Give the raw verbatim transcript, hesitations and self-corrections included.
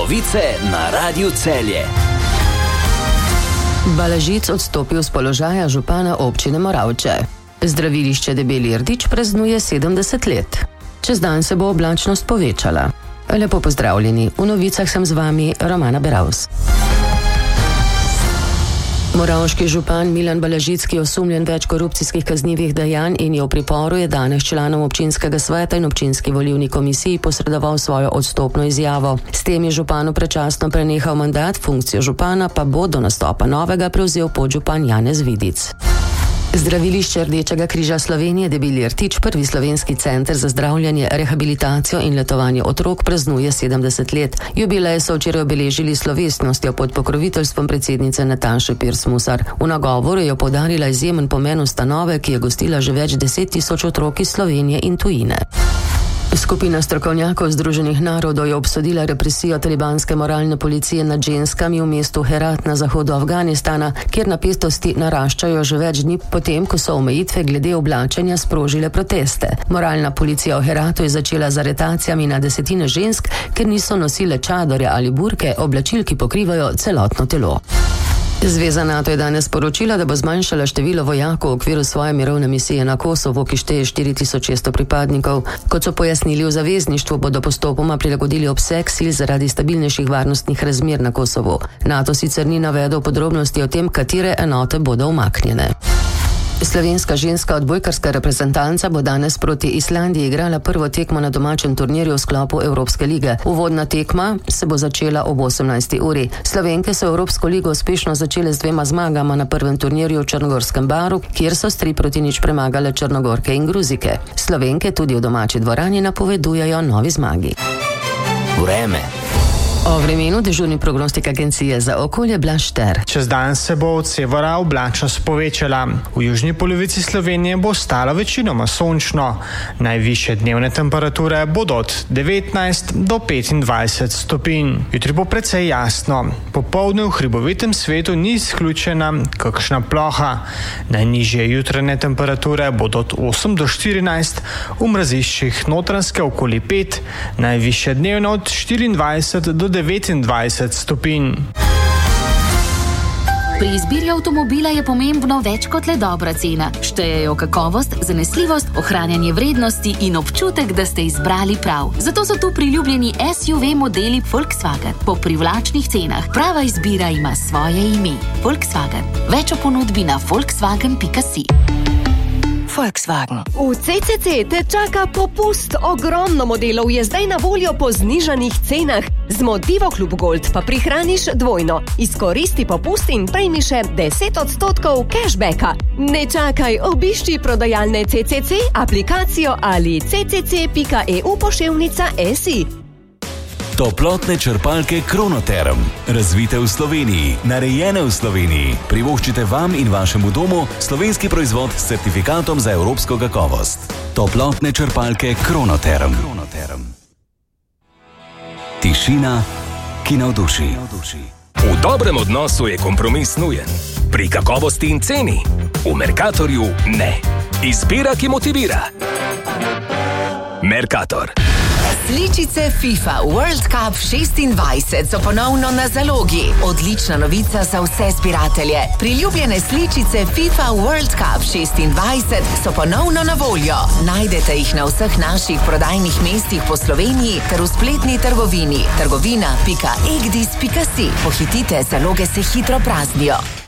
Novice na Radiu Celje. Balažic odstopil z položaja župana občine Moravče. Zdravilišče Debeli Rdič praznuje sedemdeset let. Čez dan se bo oblačnost povečala. Lepo pozdravljeni, v novicah sem z vami Romana Beravs. Moravški župan Milan Balažic, ki je osumljen več korupcijskih kaznivih dejanj in je v priporu, je danes članom občinskega sveta in občinski volilni komisiji posredoval svojo odstopno izjavo. S tem je županu predčasno prenehal mandat, funkcijo župana pa bo do nastopa novega prevzel podžupan Janez Vidic. Zdravilišče Rdečega križa Slovenije Debeli Rtič, prvi slovenski center za zdravljanje, rehabilitacijo in letovanje otrok, praznuje sedemdeset let. Jubilej so včeraj obeležili slovesnostjo pod pokroviteljstvom predsednice Nataše Pirc Musar. V nagovoru je poudarila izjemen pomen ustanove, ki je gostila že več deset tisoč otrok iz Slovenije in tujine. Skupina strokovnjakov Združenih narodov je obsodila represijo talibanske moralne policije nad ženskami v mestu Herat na zahodu Afganistana, kjer napetosti naraščajo že več dni potem, ko so omejitve glede oblačenja sprožile proteste. Moralna policija v Heratu je začela z aretacijami na desetine žensk, ker niso nosile čadorja ali burke, oblačil, ki pokrivajo celotno telo. Zveza NATO je danes sporočila, da bo zmanjšala število vojakov v okviru svoje mirovne misije na Kosovo, ki šteje štiri tisoč šeststo pripadnikov. Kot so pojasnili v zavezništvu, bodo postopoma prilagodili obseg sil zaradi stabilnejših varnostnih razmer na Kosovu. NATO sicer ni navedel podrobnosti o tem, katere enote bodo umaknjene. Slovenska ženska odbojkarska reprezentanca bo danes proti Islandiji igrala prvo tekmo na domačem turnirju v sklopu Evropske lige. Uvodna tekma se bo začela ob osemnajsti uri. Slovenke so Evropsko ligo uspešno začele z dvema zmagama na prvem turnirju v Črnogorskem Baru, kjer so s tri proti nič premagale Črnogorke in Gruzike. Slovenke tudi v domači dvorani napovedujejo novi zmagi. Vreme. O vremenu dežurni prognostik agencije za okolje Blaž Šter. Čez dan se bo od severa oblačnost povečala. V južni polovici Slovenije bo ostalo večinoma sončno. Najvišje dnevne temperature bodo od devetnajst do petindvajset stopinj. Jutri bo precej jasno. Popoldne v hribovitem svetu ni izključena kakšna ploha. Najnižje jutranje temperature bodo od osem do štirinajst, v mraziščih Notranjske okoli pet, najvišje dnevne od štiriindvajset do devetindvajset stopinj. Pri izbiri avtomobila je pomembno več kot le dobra cena. Štejejo kakovost, zanesljivost, ohranjanje vrednosti in občutek, da ste izbrali prav. Zato so tu priljubljeni S U V modeli Volkswagen po privlačnih cenah. Prava izbira ima svoje ime. Volkswagen. Več o ponudbi na volkswagen pika si. Volkswagen. V C C C te čaka popust. Ogromno modelov je zdaj na voljo po znižanih cenah. Z Motivo Klub Gold pa prihraniš dvojno. Izkoristi popust in prejmi še deset odstotkov cashbacka. Ne čakaj, obišči prodajalne C C C, aplikacijo ali c c c pika e u poševnica si. Toplotne črpalke Kronoterm. Razvite v Sloveniji, narejene v Sloveniji. Privoščite vam in vašemu domu slovenski proizvod s certifikatom za evropsko kakovost. Toplotne črpalke Kronoterm. Kronoterm. Tišina, ki navduši. V dobrem odnosu je kompromis nujen. Pri kakovosti in ceni. V Mercatorju ne. Izbira, ki motivira. Mercator. Sličice FIFA World Cup šestindvajset so ponovno na zalogi. Odlična novica za vse zbiratelje. Priljubljene sličice FIFA World Cup šestindvajset so ponovno na voljo. Najdete jih na vseh naših prodajnih mestih po Sloveniji ter v spletni trgovini trgovina pika egdis pika si. Pohitite, zaloge se hitro praznijo.